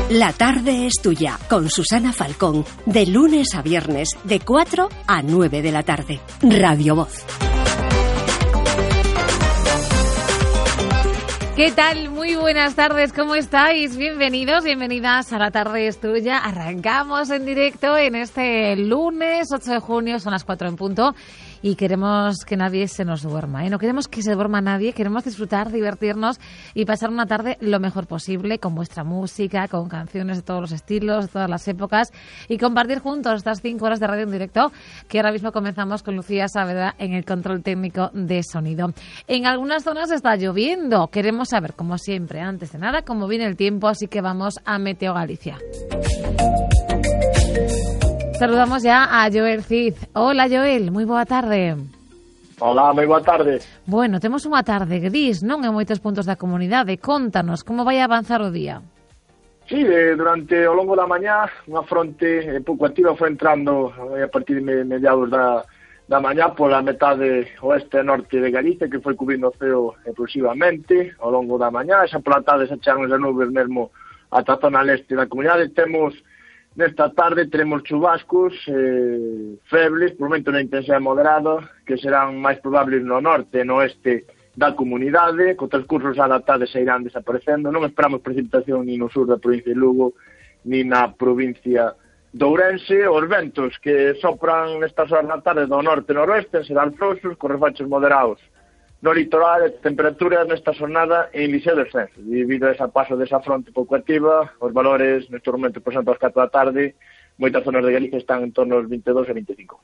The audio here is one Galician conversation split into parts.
La tarde es tuya, con Susana Falcón, de lunes a viernes, de 4 a 9 de la tarde. Radio Voz. ¿Qué tal? Muy buenas tardes, ¿cómo estáis? Bienvenidos, bienvenidas a La tarde es tuya. Arrancamos en directo en este lunes 8 de junio, son las 4 en punto. Y queremos que nadie se nos duerma, ¿eh? No queremos que se duerma nadie, queremos disfrutar, divertirnos y pasar una tarde lo mejor posible con vuestra música, con canciones de todos los estilos, de todas las épocas y compartir juntos estas 5 horas de radio en directo que ahora mismo comenzamos con Lucía Saavedra en el control técnico de sonido. En algunas zonas está lloviendo, queremos saber, como siempre, antes de nada, cómo viene el tiempo, así que vamos a Meteo Galicia. Saludamos ya a Joel Cid. Hola, Joel, moi boa tarde. Hola, moi boa tarde. Bueno, temos unha tarde gris, non, en moitos puntos da comunidade. Contanos, como vai avanzar o día? Sí, durante o longo da mañá, unha fronte pouco activa foi entrando a partir de mediados da mañá pola metade oeste e norte de Galicia, que foi cubrindo o ceo progresivamente ao longo da mañá. Xa pola tarde se chegan as nubes mesmo ata a zona leste da comunidade. Nesta tarde teremos chubascos febles, por momento na intensidade moderada, que serán máis probables no norte e no oeste da comunidade, co transcurso xa da tarde se irán desaparecendo. Non esperamos precipitación ni no sur da provincia de Lugo, ni na provincia de Ourense. Os ventos que sopran nestas horas da tarde do norte e noroeste serán frouxos, con refachos moderados no litoral, e temperaturas nesta jornada en lixeiro descenso. Debido a ese paso desa fronte pouco activa, os valores neste momento, por exemplo, ás 4 da tarde, moitas zonas de Galicia están en torno aos 22 e 25.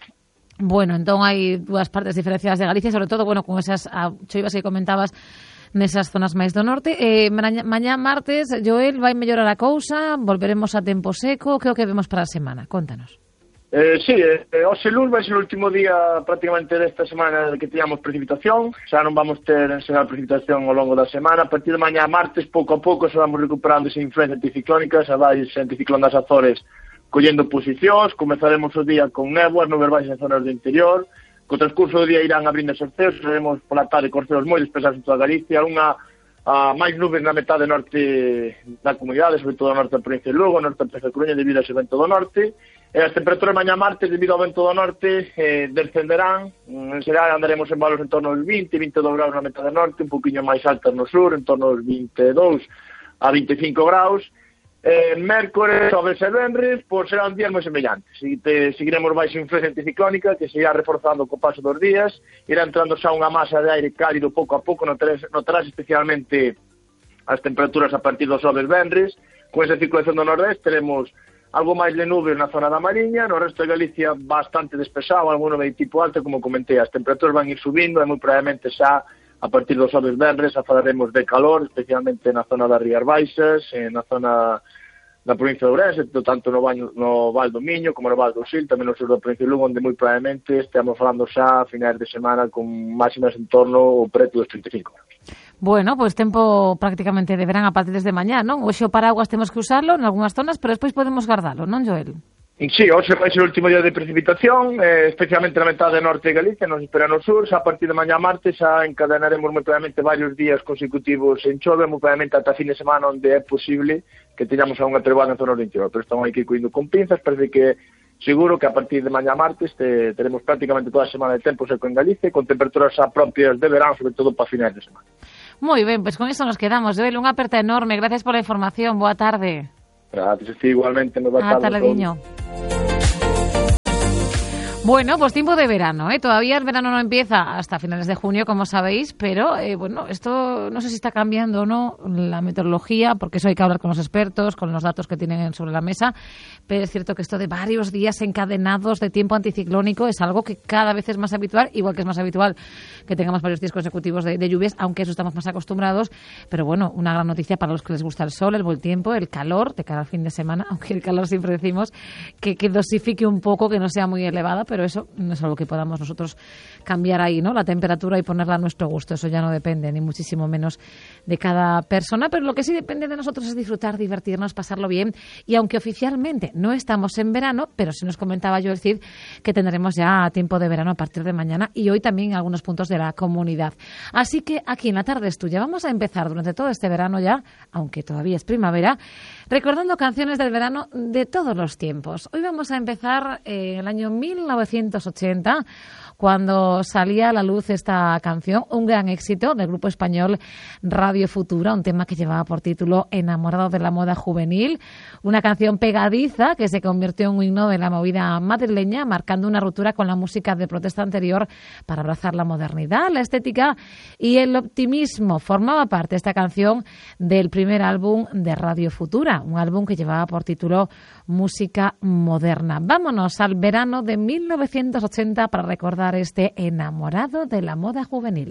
Bueno, entón hai dúas partes diferenciadas de Galicia, sobre todo, bueno, con esas choivas que comentabas nesas zonas máis do norte. Mañá martes, Joel, vai mellorar a cousa, volveremos a tempo seco, que é o que vemos para a semana? Contanos. Sí, hoxe luns vai ser o último día prácticamente desta semana que teñamos precipitación. Xa non vamos ter enseñar precipitación ao longo da semana. A partir de mañá martes, pouco a pouco, xa vamos recuperando esa influencia anticiclónica, xa vai ese anticiclón das Azores collendo posicións. Comezaremos o día con néboas, nubes baixas en zonas do interior. Co transcurso do día irán abrindo os ceos, seremos pola tarde con ceos moi dispersados en toda Galicia, máis nubes na metade norte da comunidade, sobre todo no norte da provincia de Lugo, no norte da provincia de Coruña, debido a ese vento do norte. E as temperaturas mañá martes, debido ao vento do norte, descenderán. En xeral andaremos en valores en torno aos 20-22 graus na metade norte, un poquinho máis altas no sur, en torno aos 22 a 25 graus. Mércores, xoves e venres, pois serán días moi semellantes. Seguiremos baixo influencia anticiclónica, que se irá reforzando co paso dos días. Irá entrando xa unha masa de aire cálido pouco a pouco, notarás especialmente as temperaturas a partir dos xoves venres. Con esa circulación do nordeste teremos algo máis de nubes na zona da Mariña, no resto de Galicia bastante despexado, alguno de tipo alto, como comentei, as temperaturas van ir subindo e moi probablemente xa a partir dos xoves venres falaremos de calor, especialmente na zona das Rías Baixas, na zona da provincia de Ourense, tanto no Val do Miño como no Val do Sil, tamén no sur da provincia de Lugo, onde moi probablemente estamos falando xa a finais de semana con máximas en torno ao preto dos 35 graus. Bueno, pois tempo prácticamente de verán a partir desde mañá, non? Hoxe o paraguas temos que usarlo en algunhas zonas, pero despois podemos guardalo, non, Joel? Sí, hoxe vai ser o último día de precipitación, especialmente na metade norte de Galicia, nos espera no sur. Xa a partir de mañá martes xa encadenaremos moi probablemente varios días consecutivos en chove, moi probablemente ata fin de semana, onde é posible que teñamos unha treboada en zona do interior, pero estamos aquí cuindo con pinzas. Parece que seguro que a partir de mañá martes teremos prácticamente toda a semana de tempo seco en Galicia, con temperaturas xa propias de verán, sobre todo para finais de semana. Moi ben, pois con iso nos quedamos. Joel, unha aperta enorme, gracias pola información, boa tarde. Gracias, igualmente, boa tarde. Ata logo. Bueno, pues tiempo de verano, ¿eh? Todavía el verano no empieza hasta finales de junio, como sabéis, pero bueno, esto no sé si está cambiando o no la meteorología, porque eso hay que hablar con los expertos, con los datos que tienen sobre la mesa, pero es cierto que esto de varios días encadenados de tiempo anticiclónico es algo que cada vez es más habitual, igual que es más habitual que tengamos varios días consecutivos de lluvias, aunque eso estamos más acostumbrados, pero bueno, una gran noticia para los que les gusta el sol, el buen tiempo, el calor de cara al fin de semana, aunque el calor siempre decimos que dosifique un poco, que no sea muy elevada, pero eso no es algo que podamos nosotros cambiar ahí, ¿no? La temperatura y ponerla a nuestro gusto, eso ya no depende, ni muchísimo menos de cada persona, pero lo que sí depende de nosotros es disfrutar, divertirnos, pasarlo bien, y aunque oficialmente no estamos en verano, pero sí nos comentaba yo el Cid que tendremos ya tiempo de verano a partir de mañana y hoy también en algunos puntos de la comunidad. Así que aquí en La Tarde es Tuya vamos a empezar durante todo este verano ya, aunque todavía es primavera, recordando canciones del verano de todos los tiempos. Hoy vamos a empezar en el año 1980, cuando salía a la luz esta canción, un gran éxito del grupo español Radio Futura, un tema que llevaba por título Enamorado de la moda juvenil, una canción pegadiza que se convirtió en un himno de la movida madrileña, marcando una ruptura con la música de protesta anterior para abrazar la modernidad, la estética y el optimismo. Formaba parte esta canción del primer álbum de Radio Futura, un álbum que llevaba por título Música Moderna. Vámonos al verano de 1980 para recordar este Enamorado de la moda juvenil.